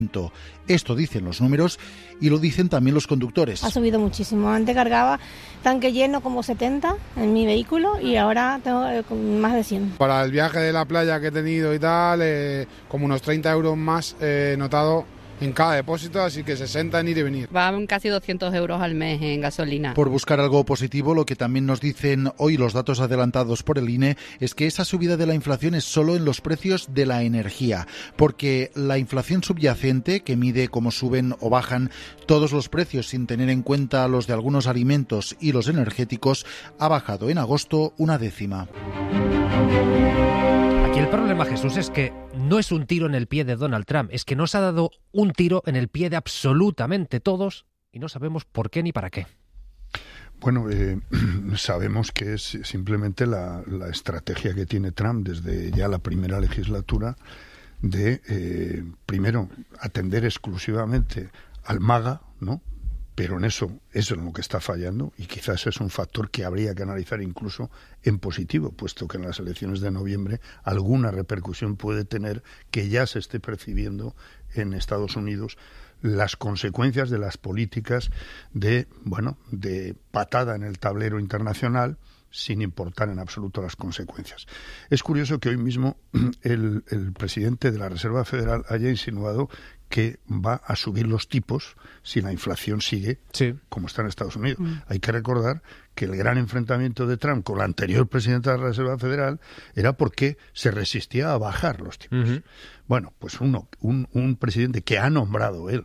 Esto dicen los números y lo dicen también los conductores. Ha subido muchísimo. Antes cargaba tanque lleno como 70 en mi vehículo y ahora tengo más de 100. Para el viaje de la playa que he tenido y tal, como unos 30 euros más he notado en cada depósito, así que 60 en ir y venir. Van casi 200 euros al mes en gasolina. Por buscar algo positivo, lo que también nos dicen hoy los datos adelantados por el INE es que esa subida de la inflación es solo en los precios de la energía, porque la inflación subyacente, que mide cómo suben o bajan todos los precios sin tener en cuenta los de algunos alimentos y los energéticos, ha bajado en agosto 1/10. Aquí el problema, Jesús, es que no es un tiro en el pie de Donald Trump, es que nos ha dado un tiro en el pie de absolutamente todos y no sabemos por qué ni para qué. Bueno, sabemos que es simplemente la estrategia que tiene Trump desde ya la primera legislatura de, primero, atender exclusivamente al MAGA, ¿no? Pero en eso es en lo que está fallando y quizás es un factor que habría que analizar incluso en positivo, puesto que en las elecciones de noviembre alguna repercusión puede tener que ya se esté percibiendo en Estados Unidos las consecuencias de las políticas de patada en el tablero internacional sin importar en absoluto las consecuencias. Es curioso que hoy mismo el presidente de la Reserva Federal haya insinuado que va a subir los tipos si la inflación sigue como está en Estados Unidos. Hay que recordar que el gran enfrentamiento de Trump con la anterior presidenta de la Reserva Federal era porque se resistía a bajar los tipos. Bueno, pues un presidente que ha nombrado él,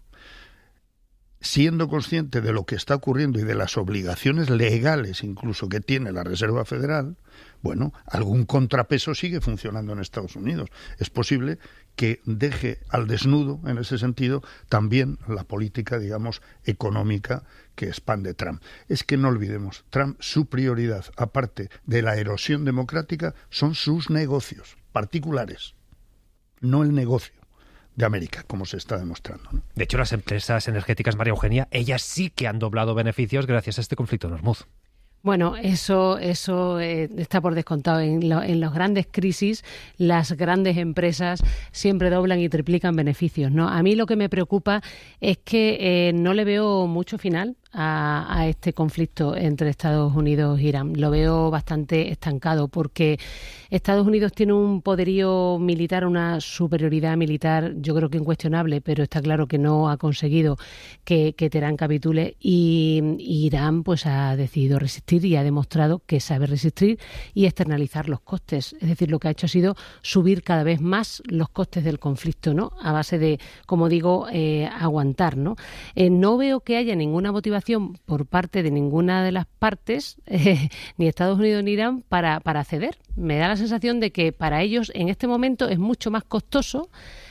siendo consciente de lo que está ocurriendo y de las obligaciones legales incluso que tiene la Reserva Federal, bueno, algún contrapeso sigue funcionando en Estados Unidos. Es posible que deje al desnudo, en ese sentido, también la política, digamos, económica que expande Trump. Es que no olvidemos, Trump, su prioridad, aparte de la erosión democrática, son sus negocios particulares, no el negocio de América, como se está demostrando, ¿no? De hecho, las empresas energéticas, María Eugenia, ellas sí que han doblado beneficios gracias a este conflicto en Hormuz. Bueno, eso está por descontado. En las grandes crisis, las grandes empresas siempre doblan y triplican beneficios, ¿no? A mí lo que me preocupa es que no le veo mucho final a este conflicto entre Estados Unidos e Irán. Lo veo bastante estancado porque Estados Unidos tiene un poderío militar, una superioridad militar, yo creo que incuestionable, pero está claro que no ha conseguido que Teherán capitule y Irán pues ha decidido resistir y ha demostrado que sabe resistir y externalizar los costes. Es decir, lo que ha hecho ha sido subir cada vez más los costes del conflicto, ¿no? A base de, como digo, aguantar, ¿no? No veo que haya ninguna motivación por parte de ninguna de las partes, ni Estados Unidos ni Irán, para ceder. Me da la sensación de que para ellos en este momento es mucho más costoso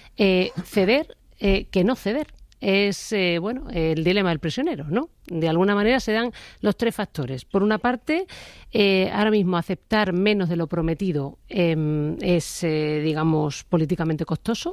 ceder que no ceder. Es el dilema del prisionero, ¿no? De alguna manera se dan los tres factores. Por una parte, ahora mismo aceptar menos de lo prometido es, digamos, políticamente costoso.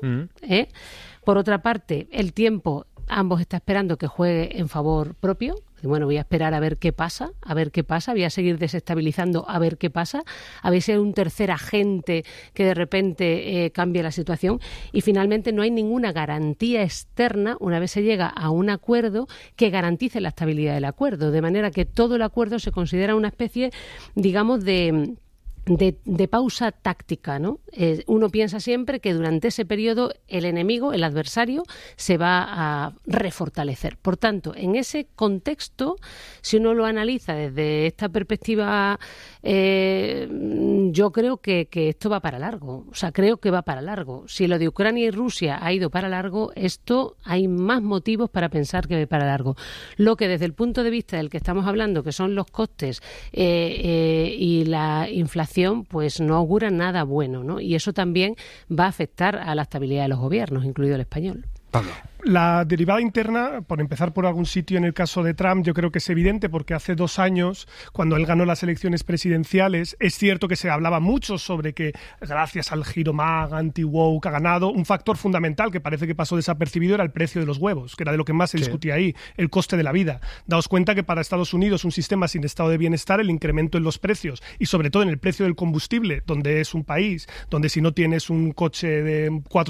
Por otra parte, el tiempo, ambos están esperando que juegue en favor propio. Bueno, voy a esperar a ver qué pasa, voy a seguir desestabilizando a ver qué pasa, a ver si hay un tercer agente que de repente cambie la situación. Y finalmente no hay ninguna garantía externa, una vez se llega a un acuerdo, que garantice la estabilidad del acuerdo, de manera que todo el acuerdo se considera una especie, digamos, de pausa táctica, ¿no? Uno piensa siempre que durante ese periodo el enemigo, el adversario, se va a refortalecer. Por tanto, en ese contexto, si uno lo analiza desde esta perspectiva, yo creo que esto va para largo. O sea, creo que va para largo. Si lo de Ucrania y Rusia ha ido para largo, esto hay más motivos para pensar que va para largo. Lo que desde el punto de vista del que estamos hablando, que son los costes y la inflación, pues no augura nada bueno, ¿no? Y eso también va a afectar a la estabilidad de los gobiernos, incluido el español. Pablo. La derivada interna, por empezar por algún sitio en el caso de Trump, yo creo que es evidente porque hace 2 años, cuando él ganó las elecciones presidenciales, es cierto que se hablaba mucho sobre que gracias al giro MAGA, anti-woke, ha ganado. Un factor fundamental que parece que pasó desapercibido era el precio de los huevos, que era de lo que más se discutía ahí, el coste de la vida. Daos cuenta que para Estados Unidos, un sistema sin estado de bienestar, el incremento en los precios y sobre todo en el precio del combustible, donde es un país donde si no tienes un coche de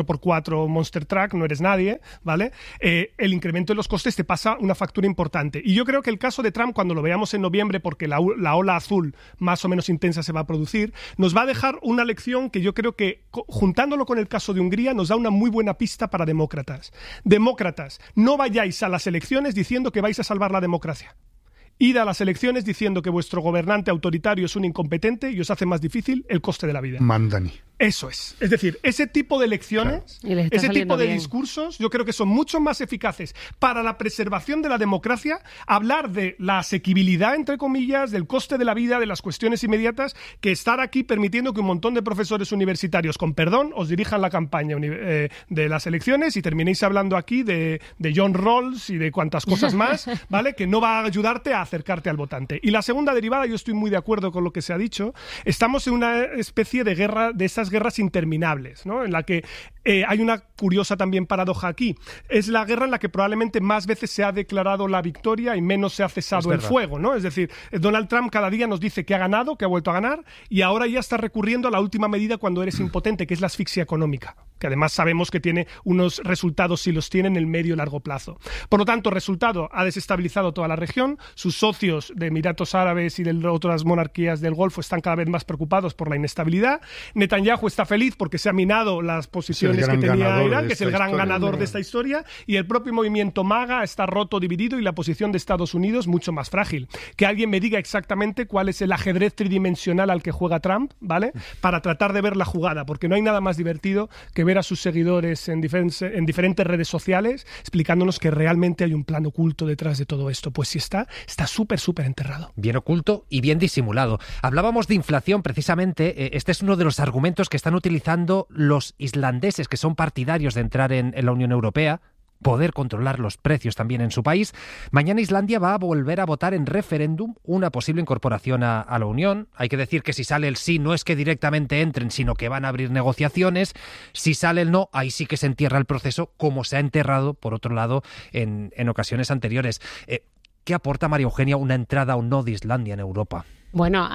4x4 Monster Truck no eres nadie, ¿vale? El incremento en los costes te pasa una factura importante. Y yo creo que el caso de Trump, cuando lo veamos en noviembre, porque la ola azul más o menos intensa se va a producir, nos va a dejar una lección que yo creo que, juntándolo con el caso de Hungría, nos da una muy buena pista para demócratas. Demócratas, no vayáis a las elecciones diciendo que vais a salvar la democracia. Id a las elecciones diciendo que vuestro gobernante autoritario es un incompetente y os hace más difícil el coste de la vida. Mandani. Eso es. Es decir, ese tipo de elecciones, claro, ese tipo de bien. Discursos, yo creo que son mucho más eficaces para la preservación de la democracia, hablar de la asequibilidad, entre comillas, del coste de la vida, de las cuestiones inmediatas, que estar aquí permitiendo que un montón de profesores universitarios, con perdón, os dirijan la campaña de las elecciones y terminéis hablando aquí de John Rawls y de cuantas cosas más, ¿vale? Que no va a ayudarte a acercarte al votante. Y la segunda derivada, yo estoy muy de acuerdo con lo que se ha dicho, estamos en una especie de guerra, de esas guerras interminables, ¿no? En la que hay una curiosa también paradoja aquí. Es la guerra en la que probablemente más veces se ha declarado la victoria y menos se ha cesado el fuego, ¿no? Es decir, Donald Trump cada día nos dice que ha ganado, que ha vuelto a ganar, y ahora ya está recurriendo a la última medida cuando eres impotente, que es la asfixia económica, que además sabemos que tiene unos resultados, si los tiene, en el medio y largo plazo. Por lo tanto, resultado, ha desestabilizado toda la región, sus socios de Emiratos Árabes y de otras monarquías del Golfo están cada vez más preocupados por la inestabilidad. Netanyahu está feliz porque se ha minado las posiciones que tenía Irán, que es el gran ganador de esta historia, y el propio movimiento MAGA está roto, dividido, y la posición de Estados Unidos mucho más frágil. Que alguien me diga exactamente cuál es el ajedrez tridimensional al que juega Trump, ¿vale? Para tratar de ver la jugada, porque no hay nada más divertido que ver a sus seguidores en diferentes redes sociales explicándonos que realmente hay un plan oculto detrás de todo esto. Pues sí está súper enterrado. Bien oculto y bien disimulado. Hablábamos de inflación, precisamente. Este es uno de los argumentos que están utilizando los islandeses, que son partidarios de entrar en la Unión Europea, poder controlar los precios también en su país. Mañana Islandia va a volver a votar en referéndum una posible incorporación a la Unión. Hay que decir que si sale el sí, no es que directamente entren, sino que van a abrir negociaciones. Si sale el no, ahí sí que se entierra el proceso, como se ha enterrado, por otro lado, en ocasiones anteriores. ¿Qué aporta, María Eugenia, una entrada o no de Islandia en Europa? Bueno,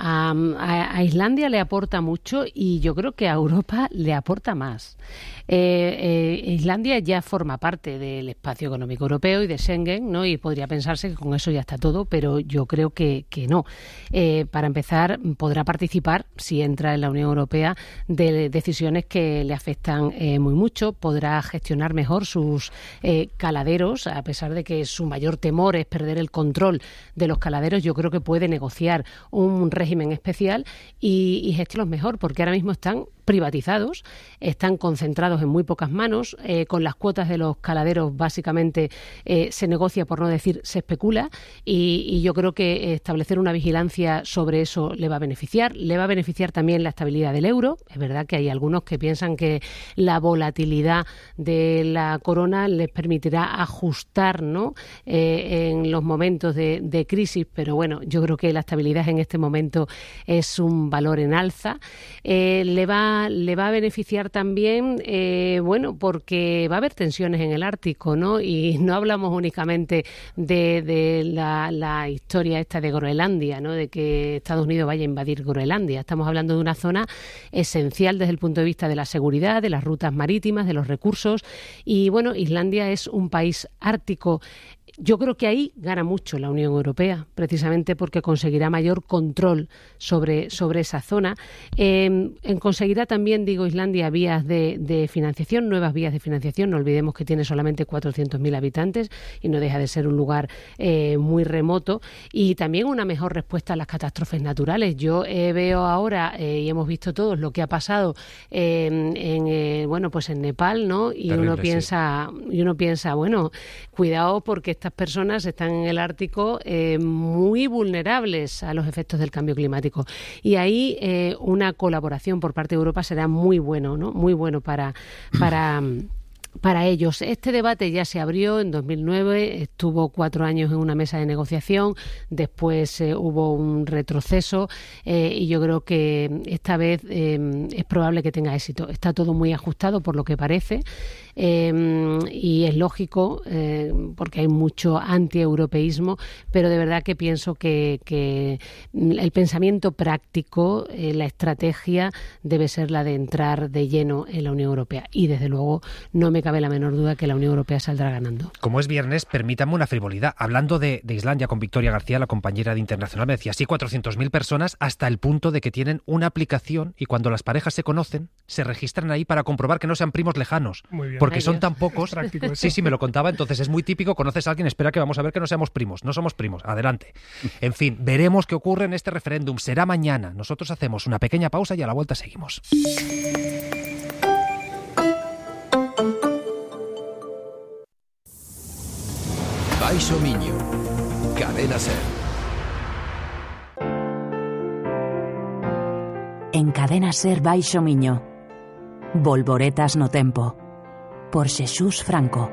a Islandia le aporta mucho y yo creo que a Europa le aporta más. Islandia ya forma parte del espacio económico europeo y de Schengen, ¿no? Y podría pensarse que con eso ya está todo, pero yo creo que no. Para empezar, podrá participar, si entra en la Unión Europea, de decisiones que le afectan muy mucho. Podrá gestionar mejor sus caladeros, a pesar de que su mayor temor es perder el control de los caladeros. Yo creo que puede negociar un régimen especial y gestionarlos mejor, porque ahora mismo están privatizados, están concentrados en muy pocas manos, con las cuotas de los caladeros básicamente se negocia, por no decir se especula, y yo creo que establecer una vigilancia sobre eso le va a beneficiar también la estabilidad del euro. Es verdad que hay algunos que piensan que la volatilidad de la corona les permitirá ajustar, ¿no? En los momentos de crisis, pero bueno, yo creo que la estabilidad en este momento es un valor en alza. Le va a beneficiar también, porque va a haber tensiones en el Ártico, ¿no? Y no hablamos únicamente de la historia esta de Groenlandia, ¿no? De que Estados Unidos vaya a invadir Groenlandia. Estamos hablando de una zona esencial desde el punto de vista de la seguridad, de las rutas marítimas, de los recursos. Y bueno, Islandia es un país ártico. Yo creo que ahí gana mucho la Unión Europea, precisamente porque conseguirá mayor control sobre esa zona. Conseguirá también, Islandia, vías de financiación, nuevas vías de financiación. No olvidemos que tiene solamente 400.000 habitantes y no deja de ser un lugar muy remoto. Y también una mejor respuesta a las catástrofes naturales. Yo veo ahora, y hemos visto todos, lo que ha pasado en Nepal, ¿no? Y terrible, uno piensa, bueno, cuidado, porque estas personas están en el Ártico muy vulnerables a los efectos del cambio climático. Y ahí una colaboración por parte de Europa será muy bueno, ¿no? Muy bueno para para ellos. Este debate ya se abrió en 2009, estuvo 4 años en una mesa de negociación, después hubo un retroceso y yo creo que esta vez es probable que tenga éxito. Está todo muy ajustado por lo que parece y es lógico porque hay mucho antieuropeísmo, pero de verdad que pienso que el pensamiento práctico, la estrategia debe ser la de entrar de lleno en la Unión Europea y desde luego no me cabe la menor duda que la Unión Europea saldrá ganando. Como es viernes, permítanme una frivolidad. Hablando de Islandia con Victoria García, la compañera de Internacional, me decía, sí, 400.000 personas hasta el punto de que tienen una aplicación y cuando las parejas se conocen, se registran ahí para comprobar que no sean primos lejanos. Muy bien. Porque son tan pocos. Sí, me lo contaba. Entonces es muy típico, conoces a alguien, espera que vamos a ver que no seamos primos. No somos primos. Adelante. En fin, veremos qué ocurre en este referéndum. Será mañana. Nosotros hacemos una pequeña pausa y a la vuelta seguimos. Baixo Miño, Cadena SER. En Cadena SER Baixo Miño, Volvoretas no tempo, por Xesús Franco.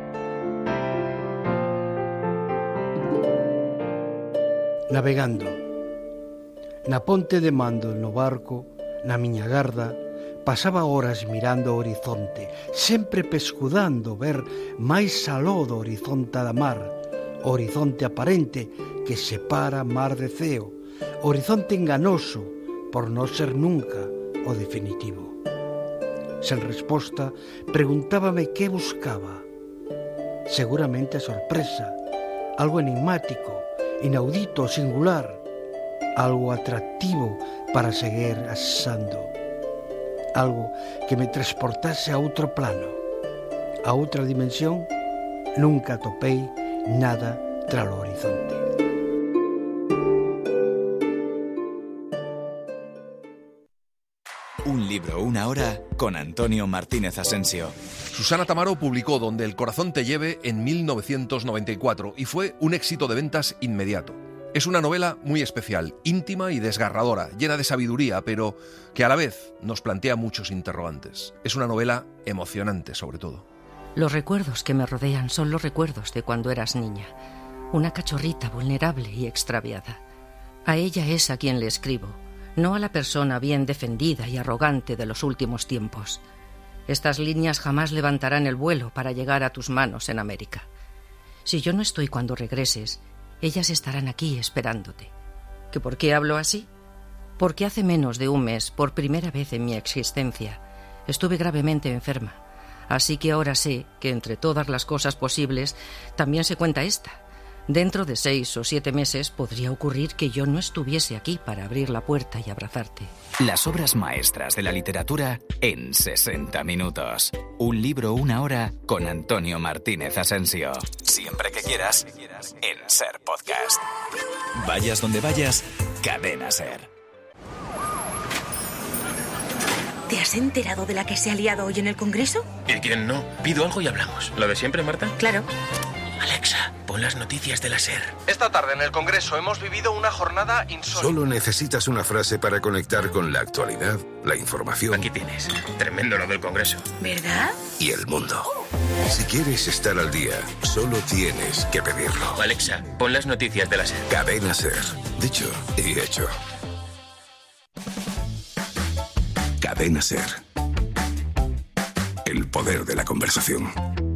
Navegando. Na ponte de mando no barco, na miña garda, pasaba horas mirando o horizonte, sempre pescudando ver máis aló do horizonte da mar, o horizonte aparente que separa mar de ceo, horizonte enganoso por non ser nunca o definitivo. Sen resposta, preguntábame que buscaba. Seguramente a sorpresa, algo enigmático, inaudito, singular, algo atractivo para seguir asando. Algo que me transportase a outro plano, a outra dimensión. Nunca topei nada tras o horizonte. Un libro, una hora, con Antonio Martínez Asensio. Susana Tamaro publicó Donde el corazón te lleve en 1994 y fue un éxito de ventas inmediato. Es una novela muy especial, íntima y desgarradora, llena de sabiduría, pero que a la vez nos plantea muchos interrogantes. Es una novela emocionante, sobre todo. Los recuerdos que me rodean son los recuerdos de cuando eras niña, una cachorrita vulnerable y extraviada. A ella es a quien le escribo, no a la persona bien defendida y arrogante de los últimos tiempos. Estas líneas jamás levantarán el vuelo para llegar a tus manos en América. Si yo no estoy cuando regreses, ellas estarán aquí esperándote. ¿Que por qué hablo así? Porque hace menos de un mes, por primera vez en mi existencia, estuve gravemente enferma. Así que ahora sé que entre todas las cosas posibles también se cuenta esta. Dentro de 6 o 7 meses podría ocurrir que yo no estuviese aquí para abrir la puerta y abrazarte. Las obras maestras de la literatura en 60 minutos. Un libro, una hora, con Antonio Martínez Asensio. Siempre que quieras, en SER Podcast. Vayas donde vayas, Cadena SER. ¿Te has enterado de la que se ha liado hoy en el Congreso? ¿Y quién no? Pido algo y hablamos. ¿Lo de siempre, Marta? Claro. Alexa, pon las noticias de la SER. Esta tarde en el Congreso hemos vivido una jornada insólita. Solo necesitas una frase para conectar con la actualidad, la información. Aquí tienes. Tremendo lo del Congreso. ¿Verdad? Y el mundo. Si quieres estar al día, solo tienes que pedirlo. Alexa, pon las noticias de la SER. Cadena SER. Dicho y hecho. Cadena SER. El poder de la conversación.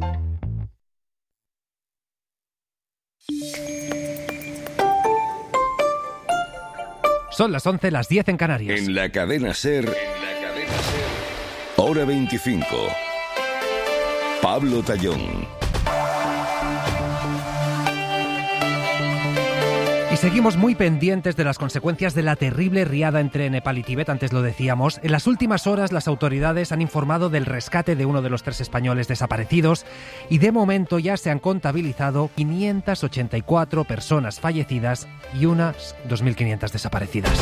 Son las 11, las 10 en Canarias. En la Cadena SER. Hora 25. Pablo Tallón. Y seguimos muy pendientes de las consecuencias de la terrible riada entre Nepal y Tíbet, antes lo decíamos. En las últimas horas las autoridades han informado del rescate de uno de los 3 españoles desaparecidos y de momento ya se han contabilizado 584 personas fallecidas y unas 2.500 desaparecidas.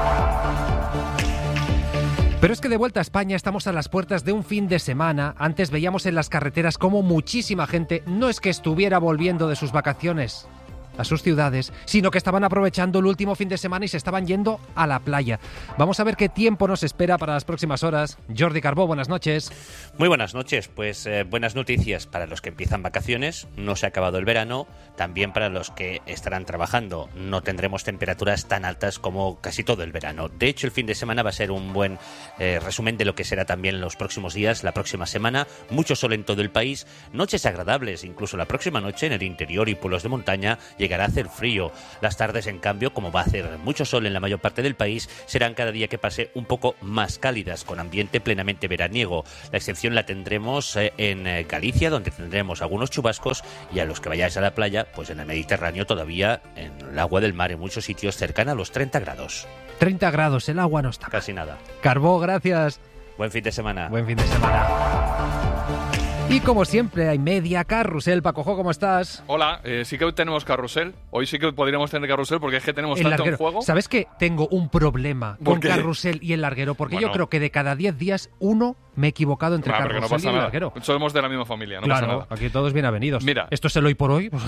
Pero es que de vuelta a España estamos a las puertas de un fin de semana. Antes veíamos en las carreteras cómo muchísima gente no es que estuviera volviendo de sus vacaciones, a sus ciudades, sino que estaban aprovechando el último fin de semana y se estaban yendo a la playa. Vamos a ver qué tiempo nos espera para las próximas horas. Jordi Carbó, buenas noches. Muy buenas noches. Pues buenas noticias para los que empiezan vacaciones. No se ha acabado el verano. También para los que estarán trabajando. No tendremos temperaturas tan altas como casi todo el verano. De hecho, el fin de semana va a ser un buen resumen de lo que será también los próximos días, la próxima semana. Mucho sol en todo el país. Noches agradables. Incluso la próxima noche en el interior y pueblos de montaña llegará a hacer frío. Las tardes, en cambio, como va a hacer mucho sol en la mayor parte del país, serán cada día que pase un poco más cálidas, con ambiente plenamente veraniego. La excepción la tendremos en Galicia, donde tendremos algunos chubascos, y a los que vayáis a la playa, pues en el Mediterráneo todavía, en el agua del mar, en muchos sitios cercana a los 30 grados. 30 grados, el agua no está. Casi nada. Carbó, gracias. Buen fin de semana. Buen fin de semana. Y como siempre hay media carrusel. Pacojo, ¿cómo estás? Hola, sí que hoy tenemos carrusel. Hoy sí que podríamos tener carrusel porque es que tenemos tanto larguero. En juego. ¿Sabes que tengo un problema con carrusel y el larguero? Porque yo creo que de cada 10 días uno me he equivocado entre carrusel y el larguero. Somos de la misma familia, no claro, pasa nada. Aquí todos bien avenidos. Mira. Esto es el hoy por hoy. Pues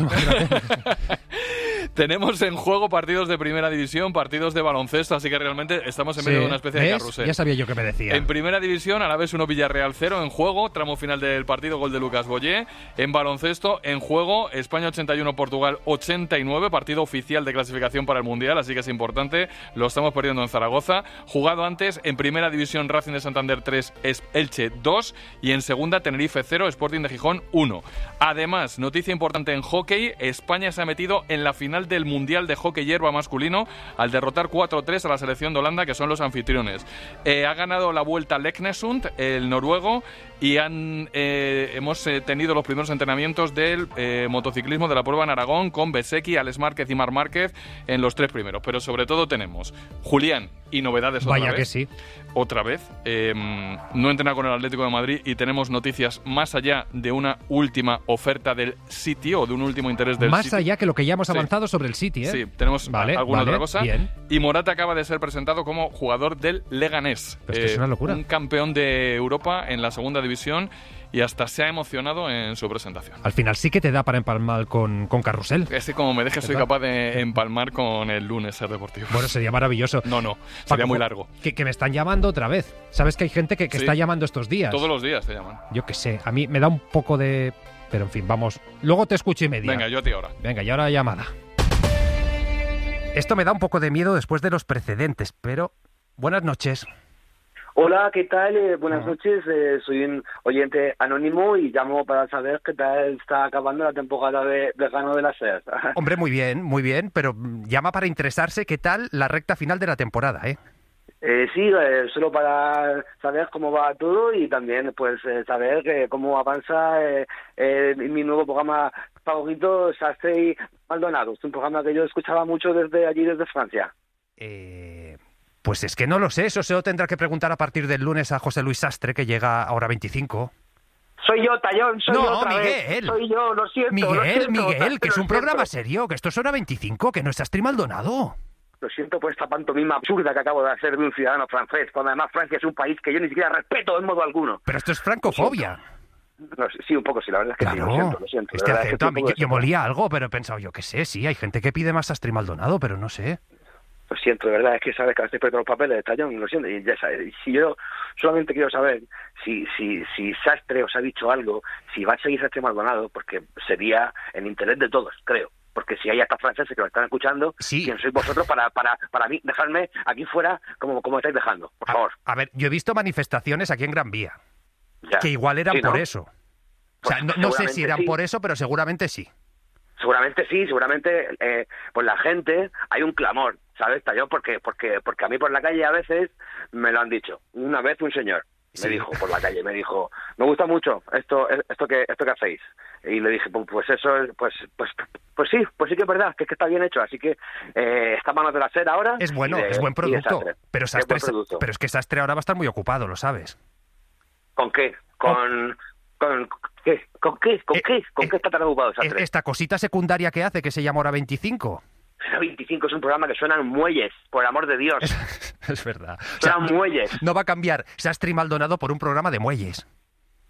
tenemos en juego partidos de primera división, partidos de baloncesto, así que realmente estamos en medio de una especie de carrusel. Ya sabía yo que me decía. En primera división, Alavés 1, Villarreal 0 en juego, tramo final del partido, gol de Lucas Boyé. En baloncesto, en juego, España 81, Portugal 89, partido oficial de clasificación para el Mundial, así que es importante, lo estamos perdiendo en Zaragoza. Jugado antes, en primera división, Racing de Santander 3, Elche 2, y en segunda, Tenerife 0, Sporting de Gijón 1. Además, noticia importante en hockey, España se ha metido en la final del Mundial de Hockey Hierba masculino al derrotar 4-3 a la selección de Holanda, que son los anfitriones. Ha ganado la vuelta Leknesund, el noruego, y hemos tenido los primeros entrenamientos del motociclismo de la prueba en Aragón con Besecki, Alex Márquez y Marc Márquez en los 3 primeros. Pero sobre todo tenemos Julián y novedades otra vez. Vaya que sí. Otra vez. No entrena con el Atlético de Madrid y tenemos noticias más allá de una última oferta del City o de un último interés del más City. Más allá que lo que ya hemos avanzado sobre el City, ¿eh? Sí, tenemos alguna otra cosa. Bien. Y Morata acaba de ser presentado como jugador del Leganés. Pues es una locura. Un campeón de Europa en la segunda división. Y hasta se ha emocionado en su presentación. Al final sí que te da para empalmar con carrusel. Es que como me dejes soy capaz de empalmar con el lunes ser deportivo. Bueno, sería maravilloso. No, sería muy largo. Que me están llamando otra vez. ¿Sabes que hay gente que está llamando estos días? Todos los días te llaman. Yo qué sé, a mí me da un poco de... Pero en fin, vamos. Luego te escucho y me diga. Venga, yo a ti ahora. Venga, y ahora llamada. Esto me da un poco de miedo después de los precedentes, pero... Buenas noches. Hola, ¿qué tal? Buenas noches, soy un oyente anónimo y llamo para saber qué tal está acabando la temporada de verano de la SER. Hombre, muy bien, pero llama para interesarse qué tal la recta final de la temporada, ¿eh? Sí, solo para saber cómo va todo y también pues saber cómo avanza mi nuevo programa favorito, Sastre y Maldonado. Es un programa que yo escuchaba mucho desde allí, desde Francia. Pues es que no lo sé, eso se lo tendrá que preguntar a partir del lunes a José Luis Sastre, que llega ahora 25. Soy yo, Tallón, soy yo otra Miguel. Vez. Soy yo, lo siento. Miguel, que es un programa serio, que esto es hora 25, que no es Sastre y Maldonado. Lo siento por esta pantomima absurda que acabo de hacer de un ciudadano francés, cuando además Francia es un país que yo ni siquiera respeto en modo alguno. Pero esto es francofobia. No, sí, un poco, sí, la verdad es que claro, sí, lo siento. Este acento a mí, yo molía algo, pero he pensado, yo qué sé, sí, hay gente que pide más Sastre y Maldonado, pero no sé. Lo siento, de verdad, es que sabes que a veces pierdo los papeles de Tallón, lo siento, y ya sabes, si yo solamente quiero saber si Sastre os ha dicho algo, si va a seguir Sastre Maldonado, porque sería en interés de todos, creo, porque si hay hasta franceses que lo están escuchando, ¿quién sois vosotros para mí, dejarme aquí fuera como estáis dejando, por favor? A ver, yo he visto manifestaciones aquí en Gran Vía, ya. Que igual eran por eso. Pues, o sea, no sé si eran por eso, pero seguramente sí. Seguramente sí, pues la gente, hay un clamor, ¿sabes, Tallón? Porque a mí por la calle a veces me lo han dicho. Una vez un señor me dijo por la calle, me gusta mucho esto que hacéis. Y le dije, pues eso, pues sí que es verdad, que está bien hecho. Así que está Manos de la SER ahora. Es bueno, es buen producto. Pero es que Sastre ahora va a estar muy ocupado, lo sabes. ¿Con qué? ¿Con qué está tan ocupado Sastre? Esta cosita secundaria que hace, que se llama Hora 25. Hora 25 es un programa que suenan muelles, por el amor de Dios. Es verdad. Suenan muelles. No va a cambiar Sastre y Maldonado por un programa de muelles.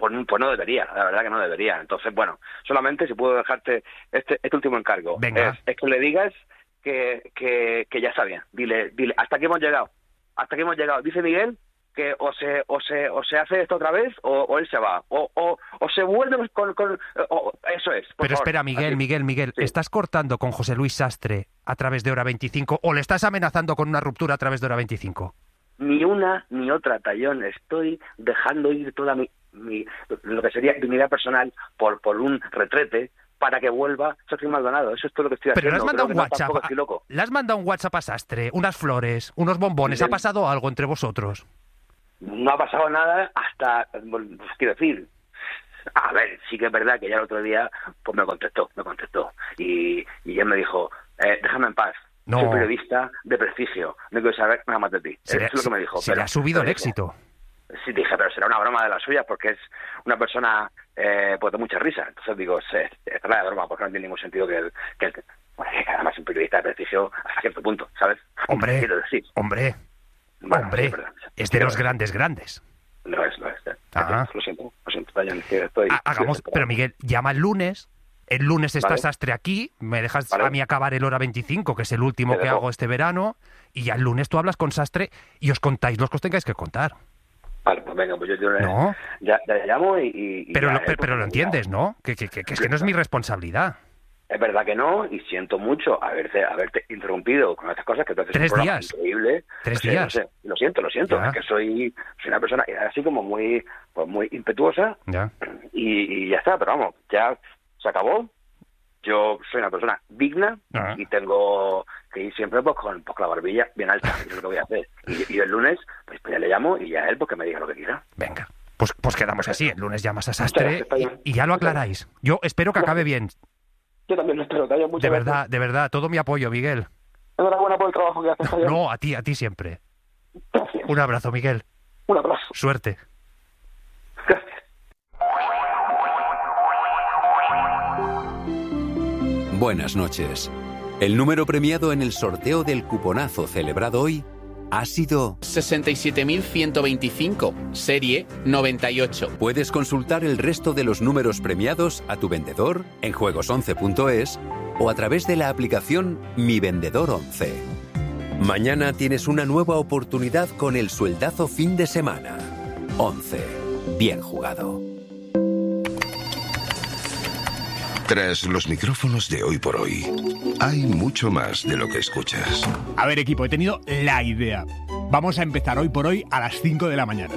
pues no debería, la verdad que no debería. Entonces, bueno, solamente si puedo dejarte este último encargo. Venga. Es que le digas que ya está bien. Dile, hasta aquí hemos llegado. Dice Miguel que o se hace esto otra vez o él se va. O se vuelve con eso es. Pero favor. espera, Miguel, Sí. ¿estás cortando con José Luis Sastre a través de Hora 25 o le estás amenazando con una ruptura a través de Hora 25? Ni una ni otra, Tallón. Estoy dejando ir toda lo que sería mi vida personal por un retrete para que vuelva Sergio Maldonado. Eso es todo lo que estoy Pero haciendo. le has mandado Creo un que no, tampoco WhatsApp. estoy loco. Le has mandado un WhatsApp a Sastre, unas flores, unos bombones. ¿Ha pasado algo entre vosotros? No ha pasado nada hasta, quiero decir, a ver, sí que es verdad que ya el otro día pues me contestó y él me dijo, déjame en paz. No. Soy periodista de prestigio, no quiero saber nada más de ti. Eso es lo que me dijo. Se le ha subido el éxito. Sí, dije, pero será una broma de las suyas porque es una persona pues de mucha risa. Entonces digo, esta es la broma porque no tiene ningún sentido que además un periodista de prestigio hasta cierto punto, ¿sabes? Hombre, Quiero decir. Hombre, es de los grandes. No es. Ajá. Lo siento, Brian, es que estoy... Pero Miguel, llama el lunes. El lunes está Vale. Sastre aquí, me dejas Vale. a mí acabar el Hora 25, que es el último Te que dejo. hago este verano, y ya el lunes tú hablas con Sastre y os contáis los que os tengáis que contar. Vale, pues venga, pues yo No. ya le llamo y Pero ya, pero lo entiendes, ¿no? Que es que no es mi responsabilidad. Es verdad que no, y siento mucho haberte interrumpido con estas cosas que tú haces 3 un programa días. increíble. 3 No sé, días. Lo siento. Ya. Es que soy una persona así como muy impetuosa Ya. y ya está, pero vamos, ya se acabó. Yo soy una persona digna Ah. y tengo que ir siempre pues con la barbilla bien alta, eso es lo que voy a hacer. Y el lunes pues ya le llamo y ya él pues que me diga lo que quiera. Venga. Pues quedamos así, el lunes llamas a Sastre Está bien. y ya lo aclaráis. Yo espero que acabe bien. Yo también lo espero, Tayo, muchas gracias. De verdad, todo mi apoyo, Miguel. Enhorabuena por el trabajo que haces, Tayo. No, a ti siempre. Un abrazo, Miguel. Un abrazo. Suerte. Buenas noches. El número premiado en el sorteo del cuponazo celebrado hoy ha sido 67.125, serie 98. Puedes consultar el resto de los números premiados a tu vendedor en juegos11.es o a través de la aplicación Mi Vendedor 11. Mañana tienes una nueva oportunidad con el sueldazo fin de semana. 11. Bien jugado. Tras los micrófonos de Hoy por Hoy, hay mucho más de lo que escuchas. A ver, equipo, he tenido la idea. Vamos a empezar Hoy por Hoy a las 5 de la mañana.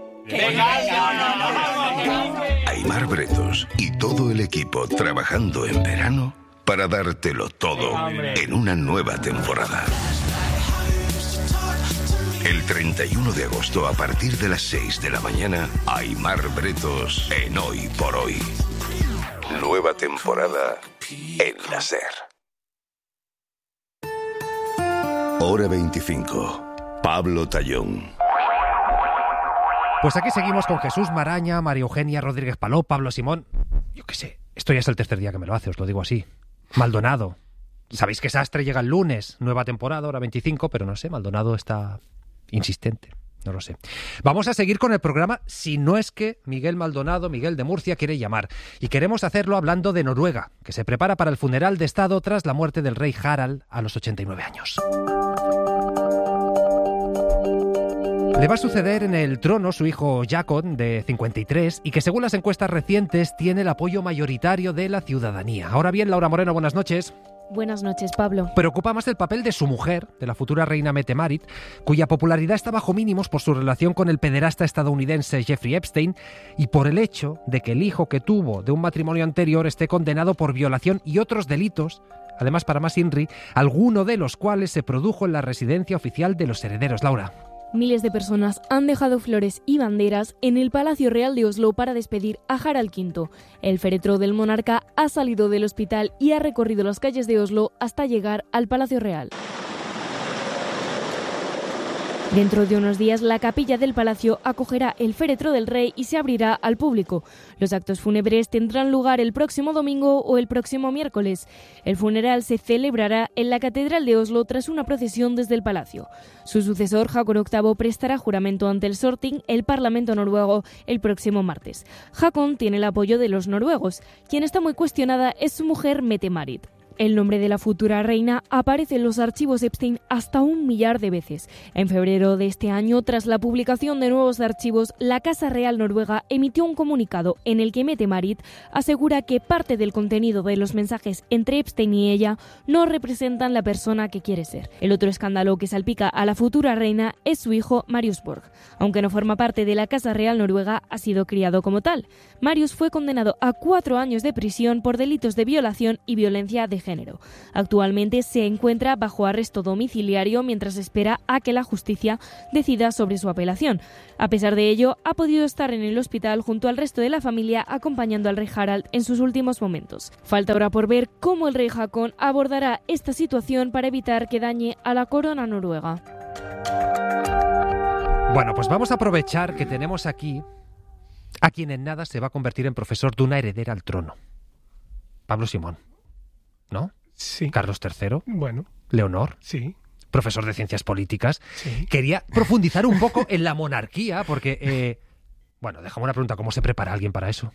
Aimar Bretos y todo el equipo trabajando en verano para dártelo todo en una nueva temporada. El 31 de agosto, a partir de las 6 de la mañana, Aimar Bretos en Hoy por Hoy. Nueva temporada en la SER. Hora 25. Pablo Tallón. Pues aquí seguimos con Jesús Maraña, María Eugenia Rodríguez Paló, Pablo Simón. Yo qué sé, esto ya es el tercer día que me lo hace, os lo digo así. Maldonado. Sabéis que Sastre llega el lunes, nueva temporada, Hora 25, pero no sé, Maldonado está insistente. No lo sé. Vamos a seguir con el programa si no es que Miguel Maldonado, Miguel de Murcia, quiere llamar. Y queremos hacerlo hablando de Noruega, que se prepara para el funeral de Estado tras la muerte del rey Harald a los 89 años. Le va a suceder en el trono su hijo Jakob, de 53, y que según las encuestas recientes tiene el apoyo mayoritario de la ciudadanía. Ahora bien, Laura Moreno, buenas noches. Buenas noches, Pablo. Preocupa más el papel de su mujer, de la futura reina Mette-Marit, cuya popularidad está bajo mínimos por su relación con el pederasta estadounidense Jeffrey Epstein y por el hecho de que el hijo que tuvo de un matrimonio anterior esté condenado por violación y otros delitos, además para más INRI, alguno de los cuales se produjo en la residencia oficial de los herederos. Laura. Miles de personas han dejado flores y banderas en el Palacio Real de Oslo para despedir a Harald V. El féretro del monarca ha salido del hospital y ha recorrido las calles de Oslo hasta llegar al Palacio Real. Dentro de unos días, la capilla del palacio acogerá el féretro del rey y se abrirá al público. Los actos fúnebres tendrán lugar el próximo domingo o el próximo miércoles. El funeral se celebrará en la Catedral de Oslo tras una procesión desde el palacio. Su sucesor, Haakon VIII, prestará juramento ante el Storting, el Parlamento noruego, el próximo martes. Haakon tiene el apoyo de los noruegos. Quien está muy cuestionada es su mujer, Mette-Marit. El nombre de la futura reina aparece en los archivos Epstein hasta 1 millar de veces. En febrero de este año, tras la publicación de nuevos archivos, la Casa Real Noruega emitió un comunicado en el que Mette-Marit asegura que parte del contenido de los mensajes entre Epstein y ella no representan la persona que quiere ser. El otro escándalo que salpica a la futura reina es su hijo Marius Borg. Aunque no forma parte de la Casa Real Noruega, ha sido criado como tal. Marius fue condenado a 4 años de prisión por delitos de violación y violencia de género. Actualmente se encuentra bajo arresto domiciliario mientras espera a que la justicia decida sobre su apelación. A pesar de ello, ha podido estar en el hospital junto al resto de la familia acompañando al rey Harald en sus últimos momentos. Falta ahora por ver cómo el rey Haakon abordará esta situación para evitar que dañe a la corona noruega. Bueno, pues vamos a aprovechar que tenemos aquí a quien en nada se va a convertir en profesor de una heredera al trono. Pablo Simón. ¿No? Sí. Carlos III. Bueno. Leonor. Sí. Profesor de Ciencias Políticas. Sí. Quería profundizar un poco en la monarquía, porque... bueno, dejamos una pregunta. ¿Cómo se prepara alguien para eso?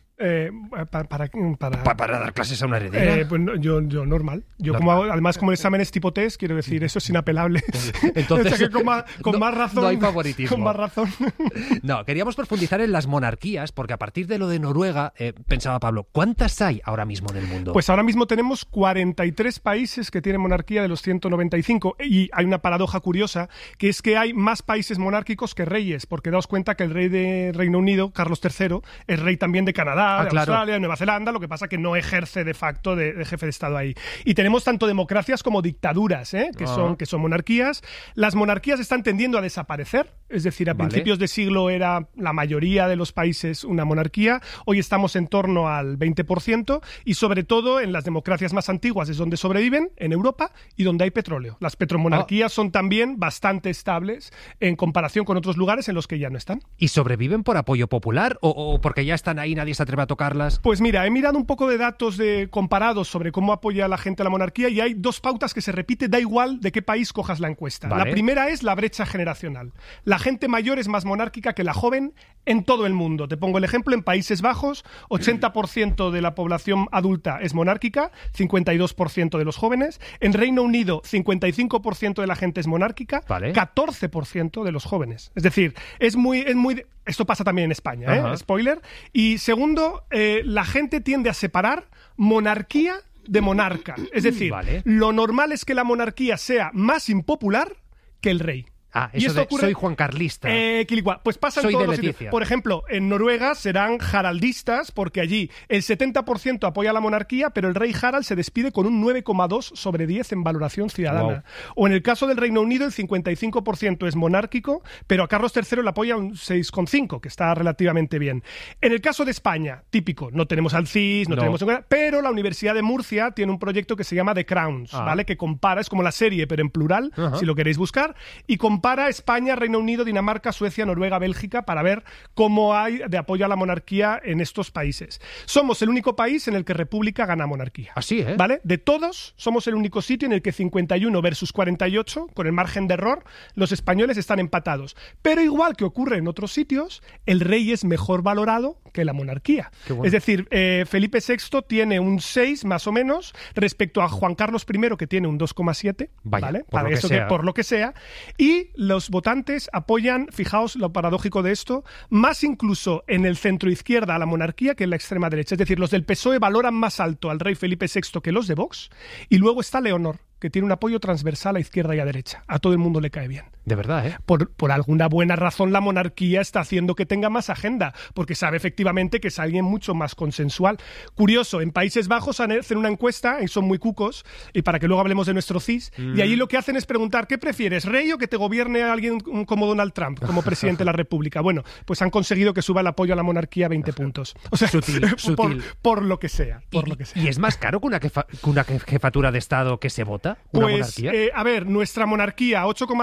¿Para dar clases a una heredera? Pues no, yo normal. Yo normal. Además, como el examen es tipo test, quiero decir, eso es inapelable. Entonces, o sea que con más razón. No hay favoritismo. Con más razón. No, queríamos profundizar en las monarquías, porque a partir de lo de Noruega, pensaba Pablo, ¿cuántas hay ahora mismo en el mundo? Pues ahora mismo tenemos 43 países que tienen monarquía de los 195. Y hay una paradoja curiosa, que es que hay más países monárquicos que reyes, porque daos cuenta que el rey de Reino Unido, Carlos III, es rey también de Canadá, de Australia, de Nueva Zelanda, lo que pasa que no ejerce de facto de jefe de Estado ahí. Y tenemos tanto democracias como dictaduras, que son monarquías. Las monarquías están tendiendo a desaparecer, es decir, a principios de siglo era la mayoría de los países una monarquía, hoy estamos en torno al 20%, y sobre todo en las democracias más antiguas es donde sobreviven, en Europa, y donde hay petróleo. Las petromonarquías son también bastante estables en comparación con otros lugares en los que ya no están. ¿Y sobreviven por apoyo popular o porque ya están ahí, nadie se atreve a tocarlas? Pues mira, he mirado un poco de datos comparados sobre cómo apoya la gente a la monarquía y hay 2 pautas que se repiten, da igual de qué país cojas la encuesta. La primera es la brecha generacional. La gente mayor es más monárquica que la joven en todo el mundo. Te pongo el ejemplo, en Países Bajos, 80% de la población adulta es monárquica, 52% de los jóvenes. En Reino Unido, 55% de la gente es monárquica, 14% de los jóvenes. Es decir, es muy... Esto pasa también en España, spoiler. Y segundo, la gente tiende a separar monarquía de monarca. Es decir, lo normal es que la monarquía sea más impopular que el rey. Eso y esto ocurre... soy Juan Carlista. Pues pasa en todos los sitios. Por ejemplo, en Noruega serán haraldistas porque allí el 70% apoya la monarquía, pero el rey Harald se despide con un 9,2 sobre 10 en valoración ciudadana. Wow. O en el caso del Reino Unido, el 55% es monárquico, pero a Carlos III le apoya un 6,5, que está relativamente bien. En el caso de España, típico, no tenemos al CIS, no tenemos... Pero la Universidad de Murcia tiene un proyecto que se llama The Crowns, ¿vale? Que compara, es como la serie, pero en plural, si lo queréis buscar, y compara España, Reino Unido, Dinamarca, Suecia, Noruega, Bélgica, para ver cómo hay de apoyo a la monarquía en estos países. Somos el único país en el que República gana monarquía. Así, ¿eh? ¿Vale? De todos, somos el único sitio en el que 51 versus 48, con el margen de error, los españoles están empatados. Pero igual que ocurre en otros sitios, el rey es mejor valorado que la monarquía. Bueno. Es decir, Felipe VI tiene un 6 más o menos respecto a Juan Carlos I, que tiene un 2,7, ¿vale? Por lo que sea. Y los votantes apoyan, fijaos lo paradójico de esto, más incluso en el centro izquierda a la monarquía que en la extrema derecha. Es decir, los del PSOE valoran más alto al rey Felipe VI que los de Vox. Y luego está Leonor, que tiene un apoyo transversal a izquierda y a derecha. A todo el mundo le cae bien. De verdad, ¿eh? Por alguna buena razón la monarquía está haciendo que tenga más agenda, porque sabe efectivamente que es alguien mucho más consensual. Curioso, en Países Bajos hacen una encuesta, y son muy cucos, y para que luego hablemos de nuestro CIS, y allí lo que hacen es preguntar, ¿qué prefieres, rey o que te gobierne alguien como Donald Trump, como presidente de la República? Bueno, pues han conseguido que suba el apoyo a la monarquía 20 puntos. O sea, sutil. Por lo que sea. ¿Y es más caro que una jefatura de Estado que se vota? Pues, a ver, nuestra monarquía, 8,5 millones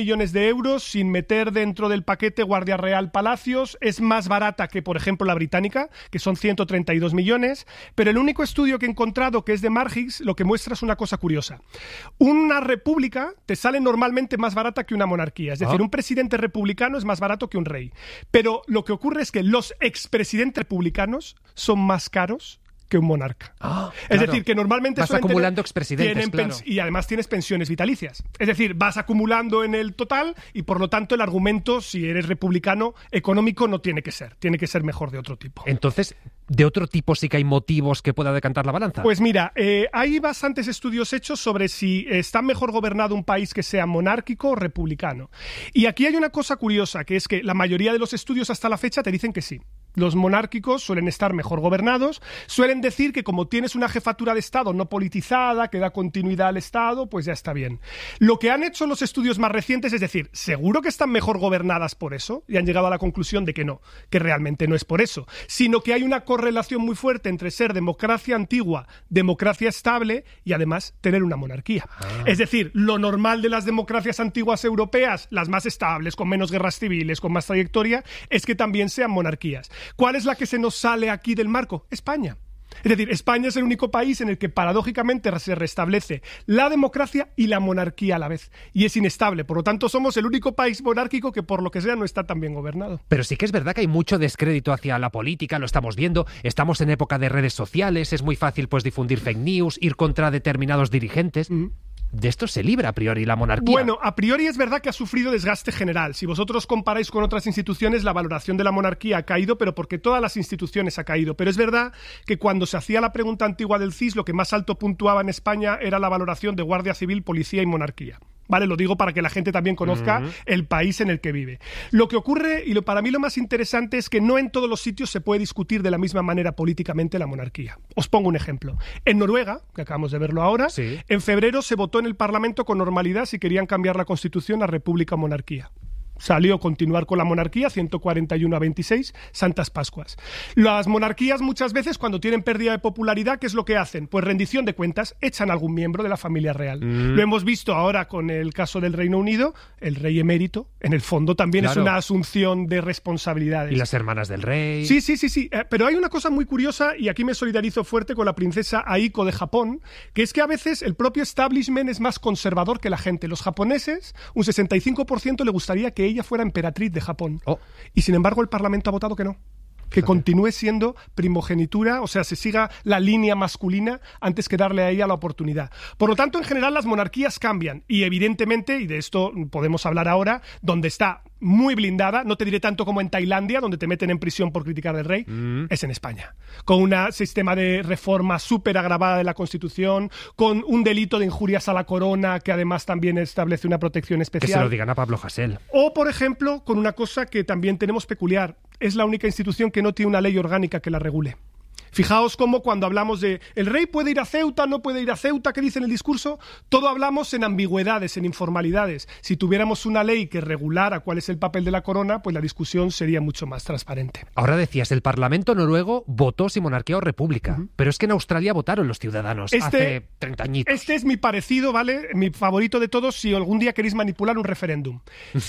millones de euros sin meter dentro del paquete Guardia Real Palacios. Es más barata que, por ejemplo, la británica, que son 132 millones. Pero el único estudio que he encontrado, que es de Margix, lo que muestra es una cosa curiosa. Una república te sale normalmente más barata que una monarquía. Es decir, un presidente republicano es más barato que un rey. Pero lo que ocurre es que los expresidentes republicanos son más caros que un monarca. Es decir, que normalmente vas acumulando expresidentes, claro. Y además tienes pensiones vitalicias. Es decir, vas acumulando en el total y por lo tanto el argumento, si eres republicano, económico no tiene que ser mejor de otro tipo. Entonces, ¿de otro tipo sí que hay motivos que pueda decantar la balanza? Pues mira, hay bastantes estudios hechos sobre si está mejor gobernado un país que sea monárquico o republicano. Y aquí hay una cosa curiosa, que es que la mayoría de los estudios hasta la fecha te dicen que sí. Los monárquicos suelen estar mejor gobernados, suelen decir que como tienes una jefatura de Estado no politizada, que da continuidad al Estado, pues ya está bien. Lo que han hecho los estudios más recientes es decir, ¿seguro que están mejor gobernadas por eso? Y han llegado a la conclusión de que no, que realmente no es por eso, sino que hay una correlación muy fuerte entre ser democracia antigua, democracia estable y además tener una monarquía. Es decir, lo normal de las democracias antiguas europeas, las más estables, con menos guerras civiles, con más trayectoria, es que también sean monarquías. ¿Cuál es la que se nos sale aquí del marco? España. Es decir, España es el único país en el que paradójicamente se restablece la democracia y la monarquía a la vez. Y es inestable. Por lo tanto, somos el único país monárquico que por lo que sea no está tan bien gobernado. Pero sí que es verdad que hay mucho descrédito hacia la política, lo estamos viendo. Estamos en época de redes sociales, es muy fácil pues difundir fake news, ir contra determinados dirigentes. De esto se libra a priori la monarquía. Bueno, a priori es verdad que ha sufrido desgaste general. Si vosotros comparáis con otras instituciones, la valoración de la monarquía ha caído, pero porque todas las instituciones ha caído. Pero es verdad que cuando se hacía la pregunta antigua del CIS, lo que más alto puntuaba en España era la valoración de Guardia Civil, Policía y Monarquía. Vale, lo digo para que la gente también conozca el país en el que vive. Lo que ocurre, y para mí lo más interesante, es que no en todos los sitios se puede discutir de la misma manera políticamente la monarquía. Os pongo un ejemplo. En Noruega, que acabamos de verlo ahora, en febrero se votó en el Parlamento con normalidad si querían cambiar la Constitución a República o Monarquía. Salió continuar con la monarquía, 141-26, Santas Pascuas. Las monarquías muchas veces cuando tienen pérdida de popularidad, ¿qué es lo que hacen? Pues rendición de cuentas, echan a algún miembro de la familia real. Lo hemos visto ahora con el caso del Reino Unido, el rey emérito, en el fondo también es una asunción de responsabilidades. Y las hermanas del rey. Sí. Pero hay una cosa muy curiosa, y aquí me solidarizo fuerte con la princesa Aiko de Japón, que es que a veces el propio establishment es más conservador que la gente. Los japoneses, un 65% le gustaría que ella fuera emperatriz de Japón. Y sin embargo el Parlamento ha votado que no. Que continúe siendo primogenitura, o sea, se siga la línea masculina antes que darle a ella la oportunidad. Por lo tanto, en general las monarquías cambian y evidentemente, y de esto podemos hablar ahora, donde está muy blindada, no te diré tanto como en Tailandia, donde te meten en prisión por criticar al rey, es en España. Con un sistema de reforma súper agravada de la Constitución, con un delito de injurias a la corona, que además también establece una protección especial. Que se lo digan a Pablo Hasél. O, por ejemplo, con una cosa que también tenemos peculiar. Es la única institución que no tiene una ley orgánica que la regule. Fijaos cómo cuando hablamos de el rey puede ir a Ceuta, no puede ir a Ceuta, ¿qué dice en el discurso? Todo hablamos en ambigüedades, en informalidades. Si tuviéramos una ley que regulara cuál es el papel de la corona, pues la discusión sería mucho más transparente. Ahora decías, el Parlamento noruego votó si monarquía o república, pero es que en Australia votaron los ciudadanos hace 30 añitos. Este es mi parecido, ¿vale? Mi favorito de todos si algún día queréis manipular un referéndum.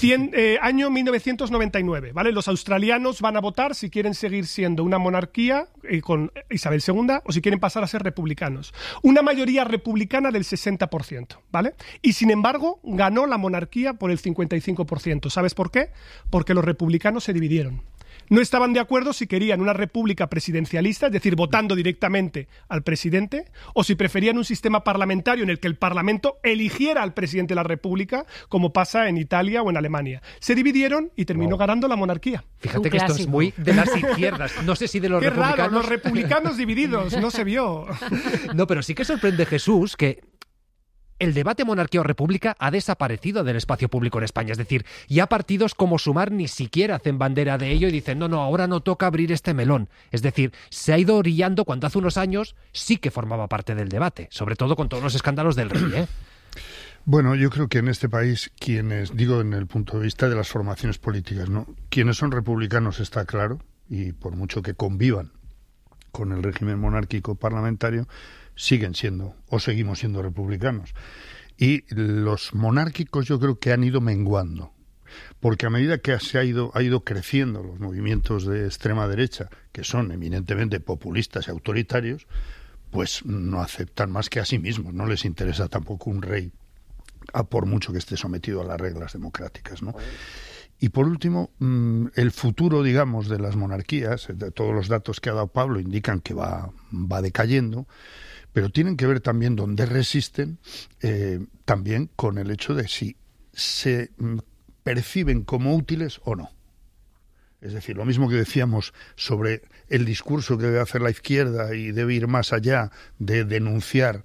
Año 1999, ¿vale? Los australianos van a votar si quieren seguir siendo una monarquía con Isabel II o si quieren pasar a ser republicanos. Una mayoría republicana del 60%, ¿vale? Y sin embargo, ganó la monarquía por el 55%. ¿Sabes por qué? Porque los republicanos se dividieron. No estaban de acuerdo si querían una república presidencialista, es decir, votando directamente al presidente, o si preferían un sistema parlamentario en el que el Parlamento eligiera al presidente de la república, como pasa en Italia o en Alemania. Se dividieron y terminó ganando la monarquía. Fíjate que esto es muy de las izquierdas. No sé si de los republicanos. Qué raro, los republicanos divididos, no se vio. No, pero sí que sorprende, Jesús, que el debate monarquía o república ha desaparecido del espacio público en España. Es decir, ya partidos como Sumar ni siquiera hacen bandera de ello y dicen, no, ahora no toca abrir este melón. Es decir, se ha ido orillando cuando hace unos años sí que formaba parte del debate, sobre todo con todos los escándalos del rey, ¿eh? Bueno, yo creo que en este país, quienes, digo en el punto de vista de las formaciones políticas, ¿no? Quienes son republicanos está claro, y por mucho que convivan con el régimen monárquico parlamentario, siguen siendo o seguimos siendo republicanos. Y los monárquicos yo creo que han ido menguando, porque a medida que ha ido creciendo los movimientos de extrema derecha, que son eminentemente populistas y autoritarios, pues no aceptan más que a sí mismos, no les interesa tampoco un rey, por mucho que esté sometido a las reglas democráticas, ¿no? Y por último, el futuro, digamos, de las monarquías, todos los datos que ha dado Pablo indican que va decayendo, pero tienen que ver también donde resisten, también con el hecho de si se perciben como útiles o no. Es decir, lo mismo que decíamos sobre el discurso que debe hacer la izquierda y debe ir más allá de denunciar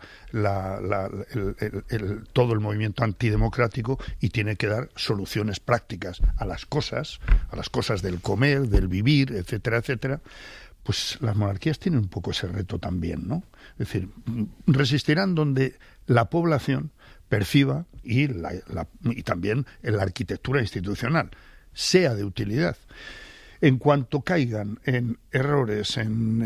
todo el movimiento antidemocrático, y tiene que dar soluciones prácticas a las cosas del comer, del vivir, etcétera, etcétera. Pues las monarquías tienen un poco ese reto también, ¿no? Es decir, resistirán donde la población perciba y también en la arquitectura institucional sea de utilidad. En cuanto caigan en errores,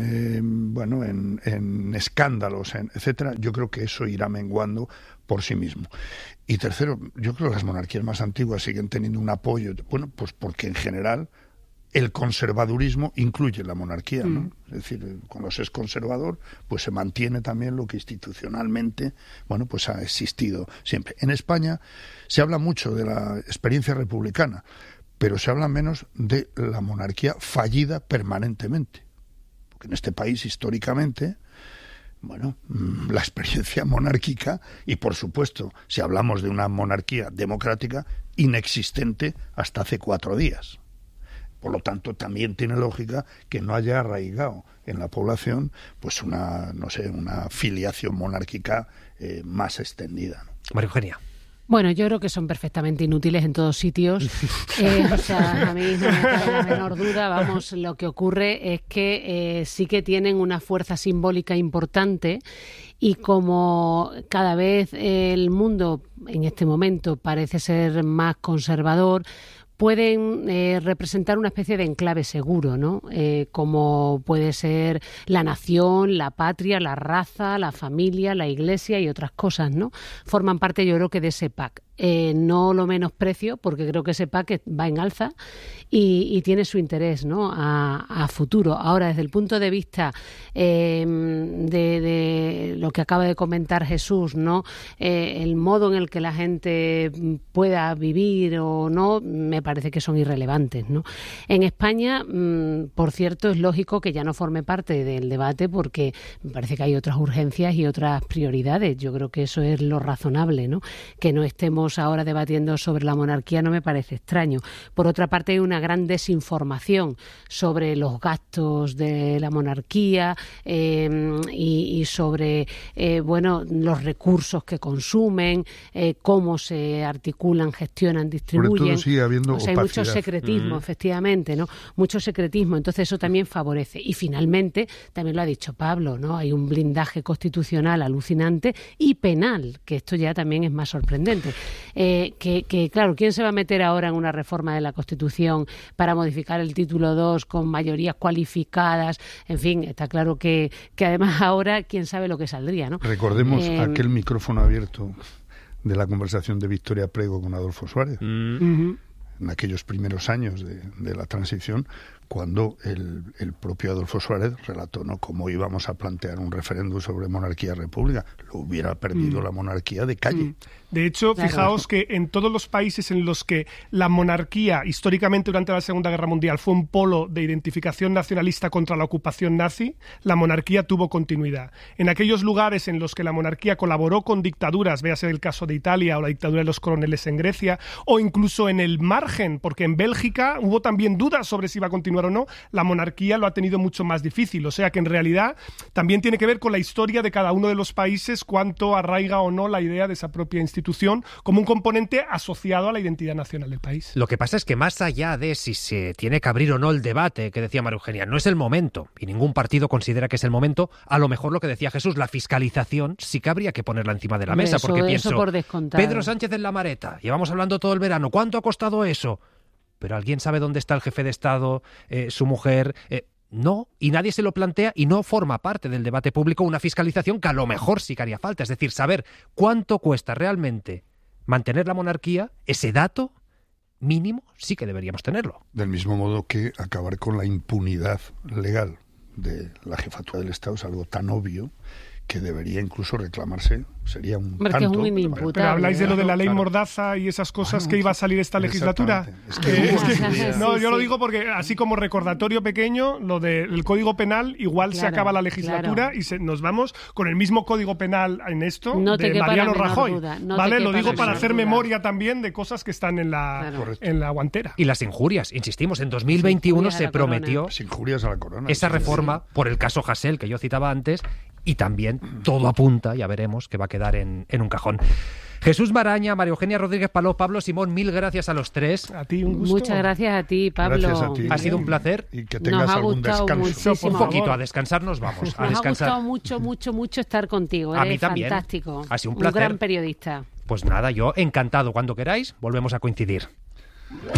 en escándalos, etcétera, yo creo que eso irá menguando por sí mismo. Y tercero, yo creo que las monarquías más antiguas siguen teniendo un apoyo, pues porque en general el conservadurismo incluye la monarquía, ¿no? Es decir, cuando se es conservador, pues se mantiene también lo que institucionalmente, pues ha existido siempre. En España se habla mucho de la experiencia republicana, pero se habla menos de la monarquía fallida permanentemente. Porque en este país, históricamente, la experiencia monárquica, y por supuesto, si hablamos de una monarquía democrática, inexistente hasta hace 4 días. Por lo tanto, también tiene lógica que no haya arraigado en la población pues una filiación monárquica más extendida, ¿no? María Eugenia. Bueno, yo creo que son perfectamente inútiles en todos sitios. O sea, a mí no me cabe la menor duda. Vamos, lo que ocurre es que sí que tienen una fuerza simbólica importante, y como cada vez el mundo en este momento parece ser más conservador, pueden representar una especie de enclave seguro, ¿no? Como puede ser la nación, la patria, la raza, la familia, la iglesia y otras cosas, ¿no? Forman parte, yo creo que de ese pack. No lo menosprecio, porque creo que ese pack va en alza y tiene su interés, ¿no? a futuro. Ahora, desde el punto de vista de lo que acaba de comentar Jesús, ¿no? El modo en el que la gente pueda vivir o no, me parece que son irrelevantes, ¿no? En España, por cierto, es lógico que ya no forme parte del debate, porque me parece que hay otras urgencias y otras prioridades. Yo creo que eso es lo razonable, ¿no? Que no estemos ahora debatiendo sobre la monarquía no me parece extraño. Por otra parte, hay una gran desinformación sobre los gastos de la monarquía y sobre los recursos que consumen, cómo se articulan, gestionan, distribuyen. Sobre todo sigue habiendo hay mucho secretismo, efectivamente, ¿no? Mucho secretismo, entonces eso también favorece. Y finalmente, también lo ha dicho Pablo, ¿no? Hay un blindaje constitucional alucinante y penal, que esto ya también es más sorprendente. Claro, ¿quién se va a meter ahora en una reforma de la Constitución para modificar el título 2 con mayorías cualificadas? En fin, está claro que además ahora quién sabe lo que saldría, ¿no? Recordemos aquel micrófono abierto de la conversación de Victoria Prego con Adolfo Suárez. En aquellos primeros años de la transición, cuando el propio Adolfo Suárez relató, ¿no?, cómo íbamos a plantear un referéndum sobre monarquía-república. Lo hubiera perdido la monarquía de calle. De hecho, fijaos que en todos los países en los que la monarquía, históricamente durante la Segunda Guerra Mundial, fue un polo de identificación nacionalista contra la ocupación nazi, la monarquía tuvo continuidad. En aquellos lugares en los que la monarquía colaboró con dictaduras, véase el caso de Italia o la dictadura de los coroneles en Grecia, o incluso en el margen, porque en Bélgica hubo también dudas sobre si iba a continuar o no, la monarquía lo ha tenido mucho más difícil. O sea que en realidad también tiene que ver con la historia de cada uno de los países, cuánto arraiga o no la idea de esa propia institución como un componente asociado a la identidad nacional del país. Lo que pasa es que más allá de si se tiene que abrir o no el debate, que decía María Eugenia, no es el momento, y ningún partido considera que es el momento. A lo mejor lo que decía Jesús, la fiscalización sí que habría que ponerla encima de la mesa, porque pienso, por Pedro Sánchez en la Mareta, llevamos hablando todo el verano, ¿cuánto ha costado eso? Pero ¿alguien sabe dónde está el jefe de Estado, su mujer? no, y nadie se lo plantea y no forma parte del debate público una fiscalización que a lo mejor sí que haría falta. Es decir, saber cuánto cuesta realmente mantener la monarquía, ese dato mínimo sí que deberíamos tenerlo. Del mismo modo que acabar con la impunidad legal de la jefatura del Estado es algo tan obvio que debería incluso reclamarse, sería un tanto. Es un inimputable. Pero habláis de lo de la ley Mordaza y esas cosas que iba a salir esta legislatura. No, yo lo digo porque así como recordatorio pequeño, lo del Código Penal, igual se acaba la legislatura y nos vamos con el mismo Código Penal en esto de Mariano Rajoy. ¿Vale? Lo digo para hacer memoria también de cosas que están en la guantera. Y las injurias, insistimos, en 2021 se prometió injurias a la corona, esa reforma por el caso Hasél que yo citaba antes, y también todo apunta, ya veremos, que va a quedar en un cajón. Jesús Maraña, María Eugenia Rodríguez Paló, Pablo Simón, mil gracias a los tres. A ti un gusto. Muchas gracias a ti, Pablo. Gracias a ti. Ha sido un placer. Y que tengas algún descanso. Un poquito, a descansar nos vamos. A nos descansar. ha gustado mucho estar contigo. A Eres mí también. fantástico. Ha sido un placer. Un gran periodista. Pues nada, yo encantado. Cuando queráis, volvemos a coincidir.